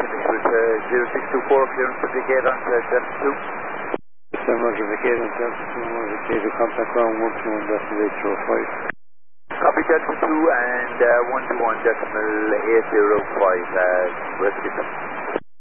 finish with 0624, clearance to vacate on to Delta 2. Roger, vacate on Delta 2, vacate to contact ground 121.805. Copy Delta 2 and 121.805, repeat them.